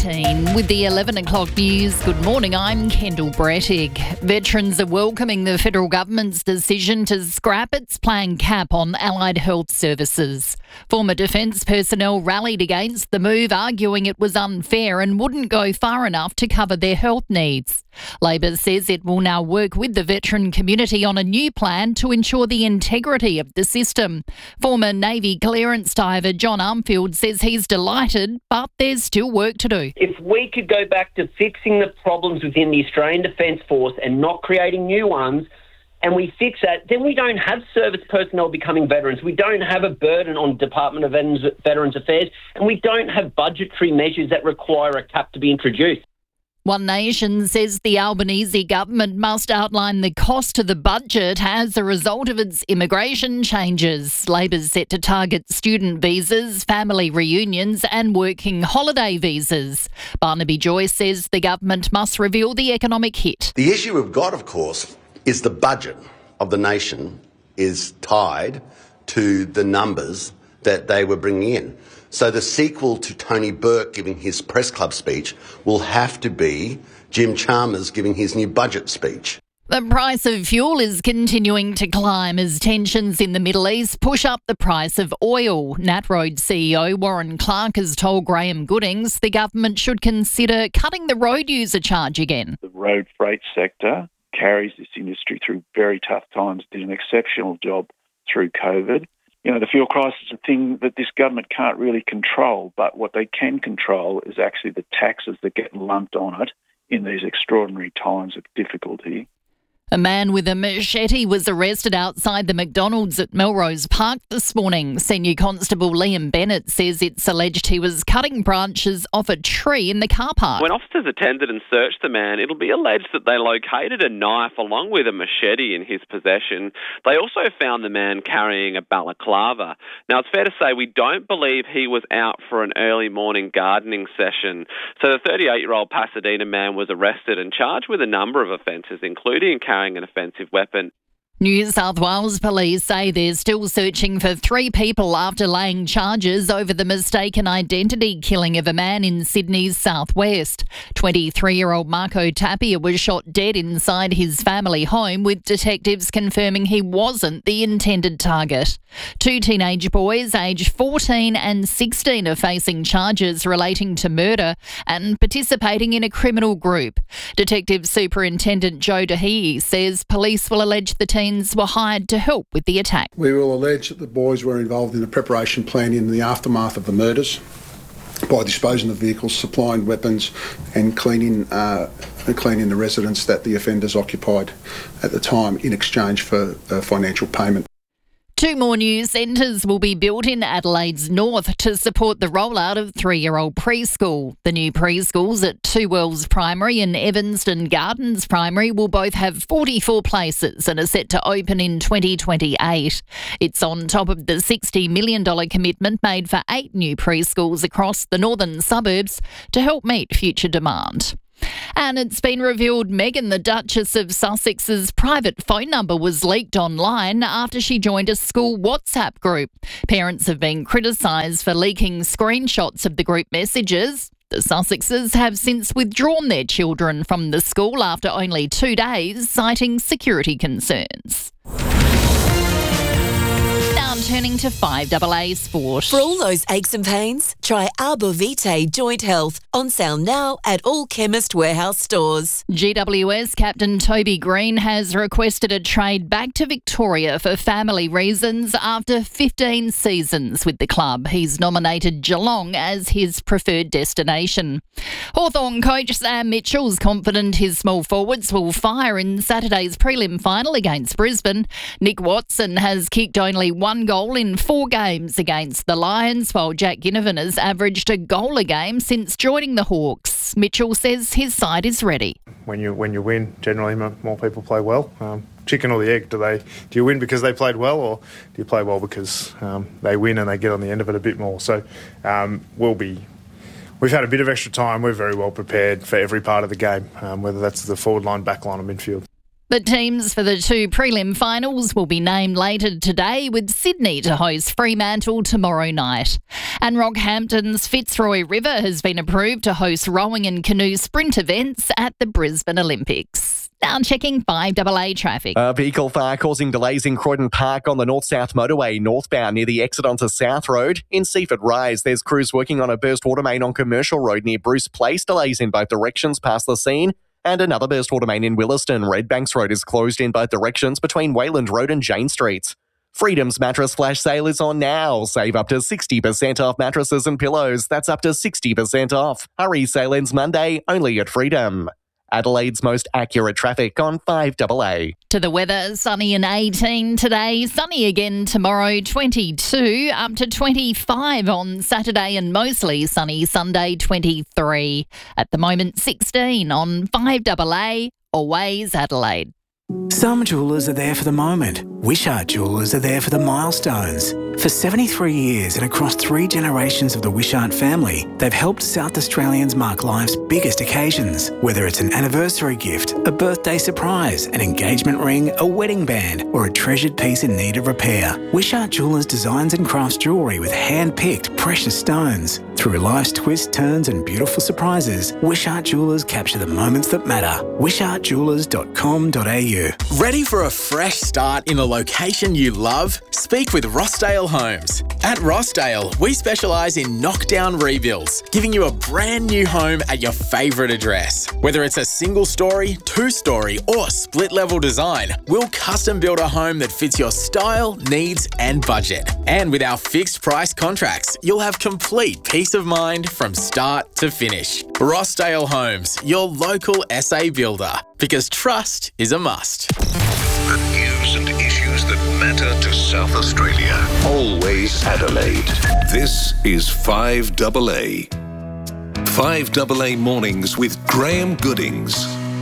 Speaker 27: 18 with the 11 o'clock news. Good morning, I'm Kendall Brettig. Veterans are welcoming the federal government's decision to scrap its planned cap on allied health services. Former defence personnel rallied against the move, arguing it was unfair and wouldn't go far enough to cover their health needs. Labor says it will now work with the veteran community on a new plan to ensure the integrity of the system. Former Navy clearance diver John Armfield says he's delighted, but there's still work to do.
Speaker 28: If we could go back to fixing the problems within the Australian Defence Force and not creating new ones, and we fix that, then we don't have service personnel becoming veterans. We don't have a burden on Department of Veterans Affairs, and we don't have budgetary measures that require a cap to be introduced.
Speaker 27: One Nation says the Albanese government must outline the cost to the budget as a result of its immigration changes. Labor's set to target student visas, family reunions and working holiday visas. Barnaby Joyce says the government must reveal the economic hit.
Speaker 29: The issue we've got, of course, is the budget of the nation is tied to the numbers that they were bringing in. So the sequel to Tony Burke giving his press club speech will have to be Jim Chalmers giving his new budget speech.
Speaker 27: The price of fuel is continuing to climb as tensions in the Middle East push up the price of oil. NatRoad CEO Warren Clark has told Graham Goodings the government should consider cutting the road user charge again.
Speaker 30: The road freight sector carries this industry through very tough times, did an exceptional job through COVID. You know, the fuel crisis is a thing that this government can't really control, but what they can control is actually the taxes that get lumped on it in these extraordinary times of difficulty.
Speaker 27: A man with a machete was arrested outside the McDonald's at Melrose Park this morning. Senior Constable Liam Bennett says it's alleged he was cutting branches off a tree in the car park.
Speaker 31: When officers attended and searched the man, it'll be alleged that they located a knife along with a machete in his possession. They also found the man carrying a balaclava. Now, it's fair to say we don't believe he was out for an early morning gardening session. So the 38-year-old Pasadena man was arrested and charged with a number of offences, including carrying an offensive weapon.
Speaker 27: New South Wales police say they're still searching for 3 people after laying charges over the mistaken identity killing of a man in Sydney's southwest. 23-year-old Marco Tapia was shot dead inside his family home, with detectives confirming he wasn't the intended target. 2 teenage boys aged 14 and 16 are facing charges relating to murder and participating in a criminal group. Detective Superintendent Joe DeHee says police will allege the teens were hired to help with the attack.
Speaker 32: We will allege that the boys were involved in a preparation plan in the aftermath of the murders by disposing of vehicles, supplying weapons and cleaning the residence that the offenders occupied at the time in exchange for financial payment.
Speaker 27: 2 more new centres will be built in Adelaide's north to support the rollout of 3-year-old preschool. The new preschools at Two Wells Primary and Evanston Gardens Primary will both have 44 places and are set to open in 2028. It's on top of the $60 million commitment made for 8 new preschools across the northern suburbs to help meet future demand. And it's been revealed Meghan, the Duchess of Sussex's private phone number was leaked online after she joined a school WhatsApp group. Parents have been criticised for leaking screenshots of the group messages. The Sussexes have since withdrawn their children from the school after only 2 days, citing security concerns. Now turning to 5AA Sport.
Speaker 6: For all those aches and pains, try Arbor Vitae Joint Health, on sale now at all Chemist Warehouse stores.
Speaker 27: GWS captain Toby Green has requested a trade back to Victoria for family reasons after 15 seasons with the club. He's nominated Geelong as his preferred destination. Hawthorn coach Sam Mitchell's confident his small forwards will fire in Saturday's prelim final against Brisbane. Nick Watson has kicked only 1 goal in 4 games against the Lions, while Jack Ginnivan has averaged a goal a game since joining the Hawks. Mitchell says his side is ready.
Speaker 11: When you win, generally more people play well. Chicken or the egg? Do you win because they played well, or do you play well because they win and they get on the end of it a bit more? So we've had a bit of extra time. We're very well prepared for every part of the game, whether that's the forward line, back line or midfield.
Speaker 27: The teams for the 2 prelim finals will be named later today, with Sydney to host Fremantle tomorrow night. And Rockhampton's Fitzroy River has been approved to host rowing and canoe sprint events at the Brisbane Olympics. Now checking 5AA traffic.
Speaker 13: A vehicle fire causing delays in Croydon Park on the north-south motorway northbound near the exit onto South Road. In Seaford Rise, there's crews working on a burst water main on Commercial Road near Bruce Place. Delays in both directions past the scene. And another burst water main in Williston. Redbanks Road is closed in both directions between Wayland Road and Jane Streets. Freedom's mattress flash sale is on now. Save up to 60% off mattresses and pillows. That's up to 60% off. Hurry, sale ends Monday, only at Freedom. Adelaide's most accurate traffic on 5AA.
Speaker 27: To the weather, sunny and 18 today, sunny again tomorrow, 22, up to 25 on Saturday and mostly sunny Sunday, 23. At the moment, 16 on 5AA, always Adelaide.
Speaker 15: Some jewellers are there for the moment. Wishart Jewellers are there for the milestones. For 73 years and across 3 generations of the Wishart family, they've helped South Australians mark life's biggest occasions. Whether it's an anniversary gift, a birthday surprise, an engagement ring, a wedding band, or a treasured piece in need of repair, Wishart Jewellers designs and crafts jewellery with hand-picked precious stones. Through life's twists, turns and beautiful surprises, Wishart Jewellers capture the moments that matter. wishartjewellers.com.au.
Speaker 16: Ready for a fresh start in a location you love? Speak with Rossdale Homes. At Rossdale, we specialise in knockdown rebuilds, giving you a brand new home at your favourite address. Whether it's a single story, 2-story or split level design, we'll custom build a home that fits your style, needs and budget. And with our fixed price contracts, you'll have complete peace of mind from start to finish. Rossdale Homes, your local SA builder, because trust is a must.
Speaker 10: The news and issues that matter to South Australia. Always Adelaide. This is 5AA. 5AA Mornings with Graham Goodings.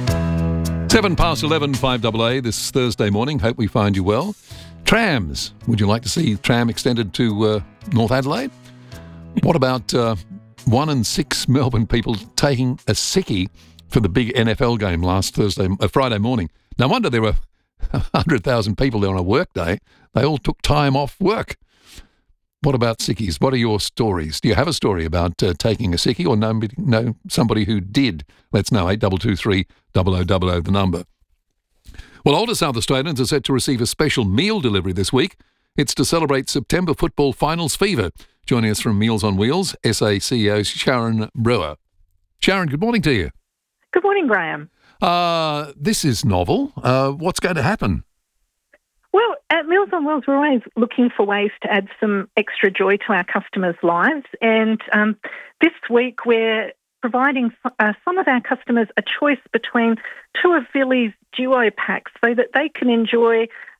Speaker 1: 7 past 11, 5AA this Thursday morning. Hope we find you well. Trams. Would you like to see tram extended to North Adelaide? What about 1 in 6 Melbourne people taking a sickie for the big NFL game last Friday morning? No wonder there were 100,000 people there on a work day. They all took time off work. What about sickies? What are your stories? Do you have a story about taking a sickie or know somebody who did? Let's know, 8223 0000, the number. Well, older South Australians are set to receive a special meal delivery this week. It's to celebrate September football finals fever. Joining us from Meals on Wheels, SA CEO Sharon Brewer. Sharon, good morning to you.
Speaker 18: Good morning, Graham.
Speaker 1: This is novel. What's going to happen?
Speaker 18: Well, at Meals on Wheels, we're always looking for ways to add some extra joy to our customers' lives. And this week, we're providing some of our customers a choice between 2 of Villy's duo packs so that they can enjoy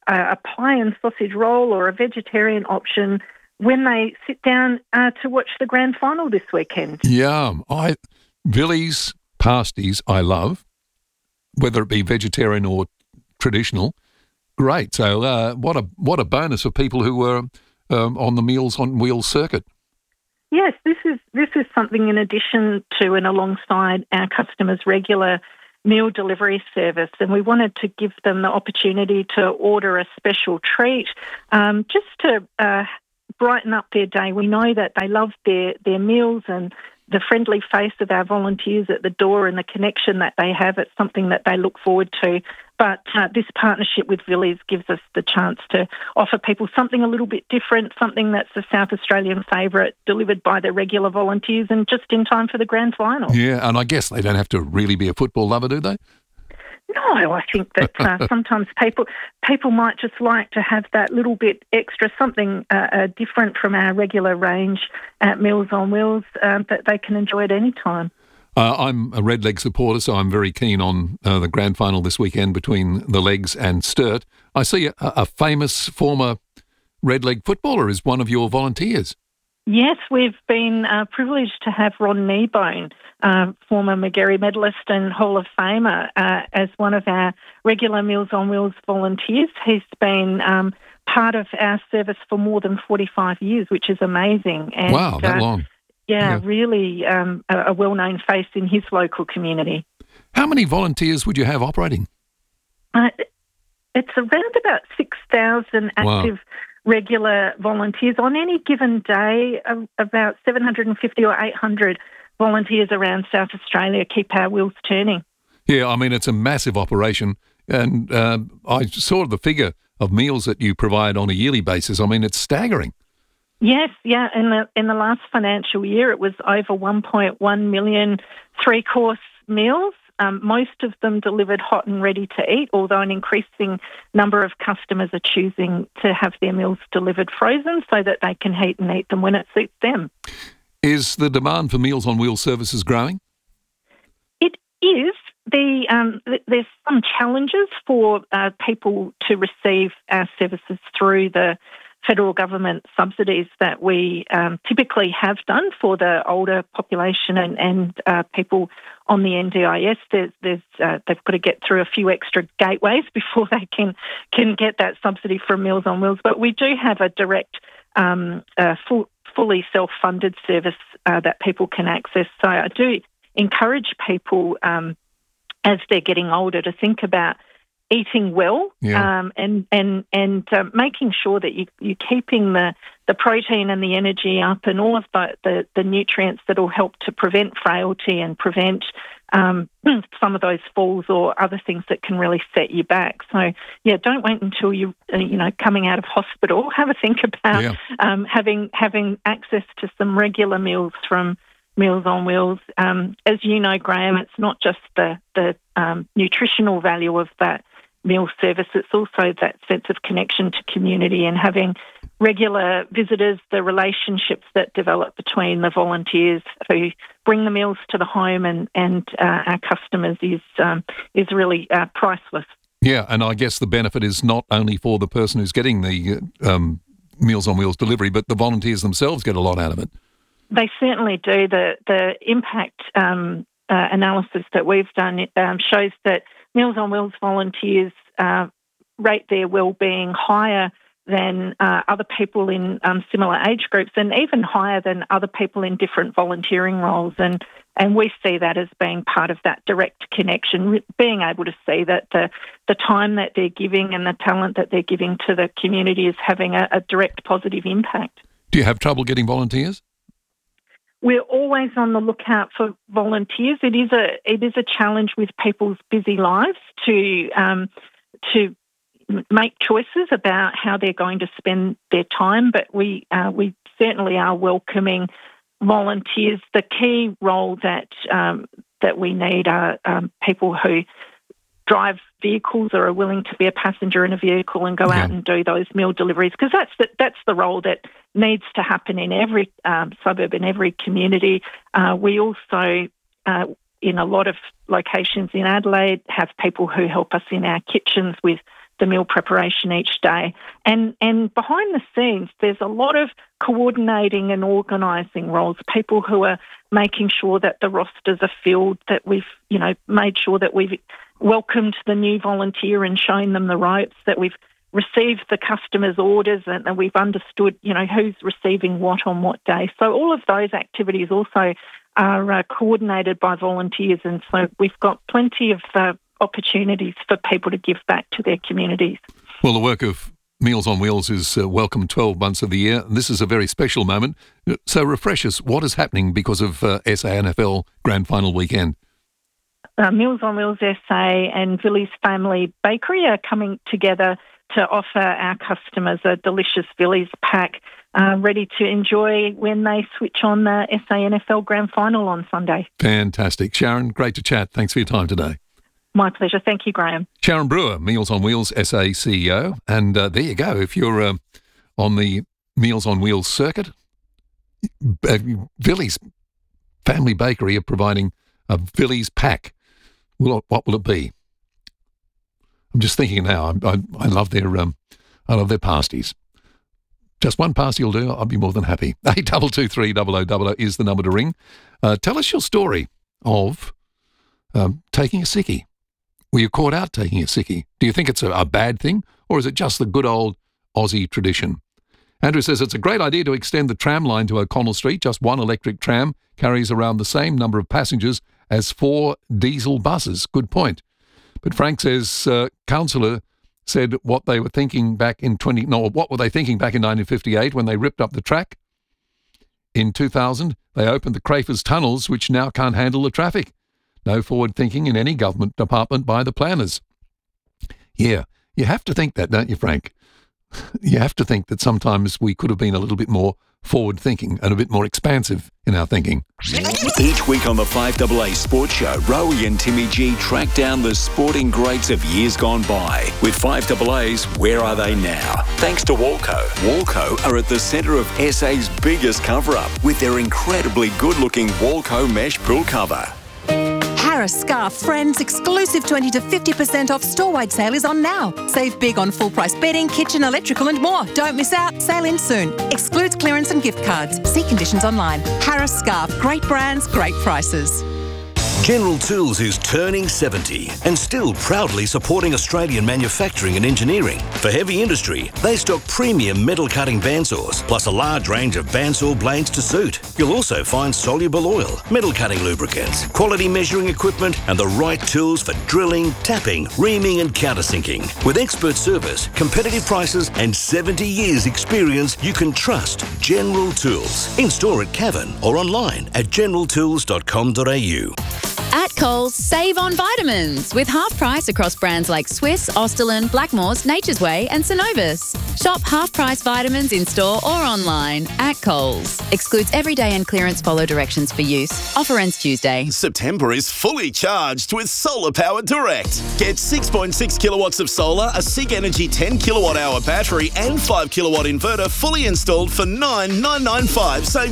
Speaker 18: a pie and sausage roll or a vegetarian option when they sit down to watch the grand final this weekend.
Speaker 1: Yum. Villies pasties I love, whether it be vegetarian or traditional. Great. So what a bonus for people who were on the Meals on Wheels circuit.
Speaker 18: Yes, this is something in addition to and alongside our customers' regular meal delivery service, and we wanted to give them the opportunity to order a special treat just to brighten up their day. We know that they love their meals and the friendly face of our volunteers at the door and the connection that they have. It's something that they look forward to. But this partnership with Villies gives us the chance to offer people something a little bit different, something that's a South Australian favourite, delivered by the regular volunteers and just in time for the grand final.
Speaker 1: Yeah, and I guess they don't have to really be a football lover, do they?
Speaker 18: No, I think that sometimes people might just like to have that little bit extra, something different from our regular range at Meals on Wheels that they can enjoy at any time.
Speaker 1: I'm a Red Leg supporter, so I'm very keen on the grand final this weekend between the Legs and Sturt. I see a famous former Red Leg footballer is one of your volunteers.
Speaker 18: Yes, we've been privileged to have Ron Kneebone, former Magarey medalist and Hall of Famer, as one of our regular Meals on Wheels volunteers. He's been part of our service for more than 45 years, which is amazing. And,
Speaker 1: wow, that long.
Speaker 18: Yeah, really a well-known face in his local community.
Speaker 1: How many volunteers would you have operating?
Speaker 18: It's around about 6,000 active regular volunteers. On any given day, about 750 or 800 volunteers around South Australia keep our wheels turning.
Speaker 1: Yeah, I mean, it's a massive operation. And I saw the figure of meals that you provide on a yearly basis. I mean, it's staggering.
Speaker 18: Yes, yeah. In the last financial year, it was over 1.1 million three-course meals. Most of them delivered hot and ready to eat, although an increasing number of customers are choosing to have their meals delivered frozen so that they can heat and eat them when it suits them.
Speaker 1: Is the demand for Meals on Wheels services growing?
Speaker 18: It is. There's some challenges for people to receive our services through the federal government subsidies that we typically have done for the older population and people on the NDIS. They've got to get through a few extra gateways before they can get that subsidy from Meals on Wheels. But we do have a direct, fully self-funded service that people can access. So I do encourage people as they're getting older to think about eating well, and making sure that you're keeping the protein and the energy up and all of the nutrients that will help to prevent frailty and prevent some of those falls or other things that can really set you back. So, yeah, don't wait until you're coming out of hospital. Have a think about having access to some regular meals from Meals on Wheels. As you know, Graham, it's not just the nutritional value of that meal service, it's also that sense of connection to community and having regular visitors, the relationships that develop between the volunteers who bring the meals to the home and our customers is really priceless.
Speaker 1: Yeah, and I guess the benefit is not only for the person who's getting the Meals on Wheels delivery, but the volunteers themselves get a lot out of it.
Speaker 18: They certainly do. The impact analysis that we've done shows that Meals on Wheels volunteers rate their well-being higher than other people in similar age groups and even higher than other people in different volunteering roles. And we see that as being part of that direct connection, being able to see that the time that they're giving and the talent that they're giving to the community is having a direct positive impact.
Speaker 1: Do you have trouble getting volunteers?
Speaker 18: We're always on the lookout for volunteers. It is a challenge with people's busy lives to make choices about how they're going to spend their time. But we certainly are welcoming volunteers. The key role that we need are people who drive vehicles or are willing to be a passenger in a vehicle and go out and do those meal deliveries, because that's the role that needs to happen in every suburb, in every community. We also, in a lot of locations in Adelaide, have people who help us in our kitchens with the meal preparation each day. And behind the scenes, there's a lot of coordinating and organising roles, people who are making sure that the rosters are filled, that we've, made sure that we've welcomed the new volunteer and shown them the ropes, that we've received the customers' orders and we've understood, who's receiving what on what day. So all of those activities also are coordinated by volunteers, and so we've got plenty of opportunities for people to give back to their communities.
Speaker 1: Well, the work of Meals on Wheels is welcome 12 months of the year. This is a very special moment. So refresh us, what is happening because of SANFL Grand Final weekend?
Speaker 18: Meals on Wheels SA and Villies Family Bakery are coming together to offer our customers a delicious Villies pack ready to enjoy when they switch on the SANFL Grand Final on Sunday.
Speaker 1: Fantastic. Sharon, great to chat. Thanks for your time today.
Speaker 18: My pleasure. Thank you, Graham.
Speaker 1: Sharon Brewer, Meals on Wheels SA CEO. And there you go. If you're on the Meals on Wheels circuit, Villies Family Bakery are providing a Villies pack. What will it be? I'm just thinking now. I love their pasties. Just one pasty will do. I'll be more than happy. 8223 0000 is the number to ring. Tell us your story of taking a sickie. Were you caught out taking a sickie? Do you think it's a bad thing, or is it just the good old Aussie tradition? Andrew says it's a great idea to extend the tram line to O'Connell Street. Just one electric tram carries around the same number of passengers as 4 diesel buses. Good point. But Frank says councillor said what they were thinking back in what were they thinking back in 1958 when they ripped up the track? In 2000, they opened the Crafers tunnels, which now can't handle the traffic. No forward thinking in any government department by the planners. Yeah, you have to think that, don't you, Frank? You have to think that sometimes we could have been a little bit more forward thinking and a bit more expansive in our thinking.
Speaker 2: Each week on the 5AA Sports Show, Rowie and Timmy G track down the sporting greats of years gone by. With 5AA's Where Are They Now? Thanks to Walco. Walco are at the centre of SA's biggest cover-up with their incredibly good-looking Walco mesh pool cover.
Speaker 3: Harris Scarf Friends exclusive 20 to 50% off store-wide sale is on now. Save big on full-price bedding, kitchen, electrical and more. Don't miss out. Sale ends soon. Excludes clearance and gift cards. See conditions online. Harris Scarf. Great brands, great prices.
Speaker 8: General Tools is turning 70 and still proudly supporting Australian manufacturing and engineering. For heavy industry, they stock premium metal cutting bandsaws, plus a large range of bandsaw blades to suit. You'll also find soluble oil, metal cutting lubricants, quality measuring equipment, and the right tools for drilling, tapping, reaming, and countersinking. With expert service, competitive prices, and 70 years' experience, you can trust General Tools. In store at Cavan or online at generaltools.com.au.
Speaker 17: At Coles, save on vitamins with half price across brands like Swiss, Austerlin, Blackmores, Nature's Way and Synovus. Shop half price vitamins in store or online at Coles. Excludes everyday and clearance. Follow directions for use. Offer ends Tuesday.
Speaker 7: September is fully charged with Solar Power Direct. Get 6.6 kilowatts of solar, a SIG Energy 10 kilowatt hour battery and 5 kilowatt inverter fully installed for $9,995. Save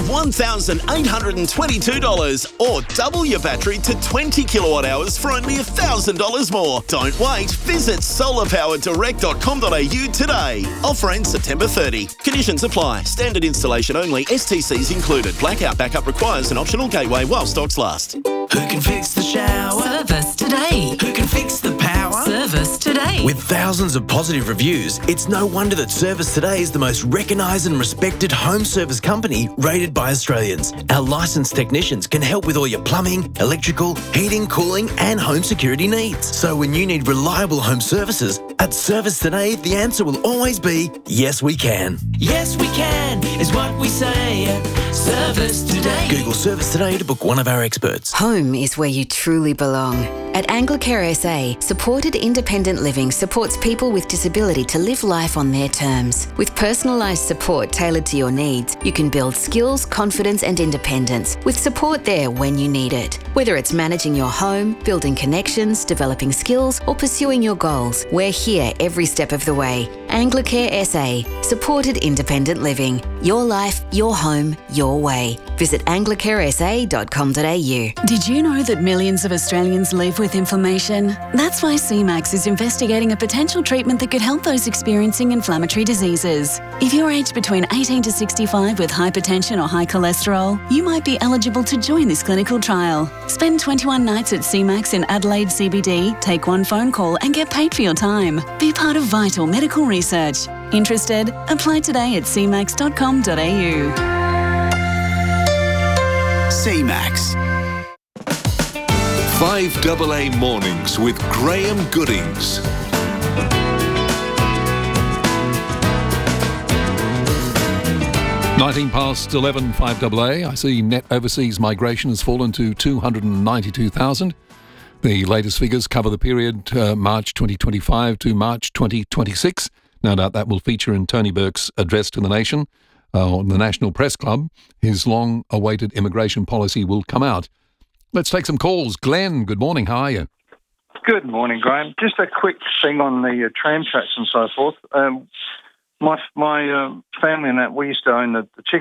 Speaker 7: $1,822 or double your battery to 20 kilowatt hours for only $1,000 more. Don't wait. Visit solarpowerdirect.com.au today. Offer ends September 30. Conditions apply. Standard installation only. STCs included. Blackout backup requires an optional gateway while stocks last.
Speaker 19: Who can fix the shower?
Speaker 20: Service Today.
Speaker 19: Who can fix the power?
Speaker 20: Service Today.
Speaker 19: With thousands of positive reviews, it's no wonder that Service Today is the most recognised and respected home service company rated by Australians. Our licensed technicians can help with all your plumbing, electrical, heating, cooling and home security needs. So when you need reliable home services, at Service Today, the answer will always be, yes we can. Yes we can is what we say at Service Today. Google Service Today to book one of our experts.
Speaker 21: Home is where you truly belong. At Anglicare SA, supported independent living supports people with disability to live life on their terms. With personalised support tailored to your needs, you can build skills, confidence and independence with support there when you need it. Whether it's managing your home, building connections, developing skills or pursuing your goals, we're here every step of the way. Anglicare SA, supported independent living. Your life, your home, your way. Visit anglicaresa.com.au.
Speaker 4: Did you know that millions of Australians live with inflammation? That's why CMAX is investigating a potential treatment that could help those experiencing inflammatory diseases. If you're aged between 18 to 65 with hypertension or high cholesterol, you might be eligible to join this clinical trial. Spend 21 nights at CMAX in Adelaide CBD, take one phone call and get paid for your time. Be part of vital medical research. Interested? Apply today at cmax.com.au.
Speaker 10: CMAX. 5AA Mornings with Graham Goodings.
Speaker 1: Nineteen past 11, 5AA. I see net overseas migration has fallen to 292,000. The latest figures cover the period March 2025 to March 2026. No doubt that will feature in Tony Burke's address to the nation on the National Press Club. His long-awaited immigration policy will come out. Let's take some calls. Glenn, good morning. How are you?
Speaker 5: Good morning, Graham. Just a quick thing on the tram tracks and so forth. My family and that, we used to own the chicken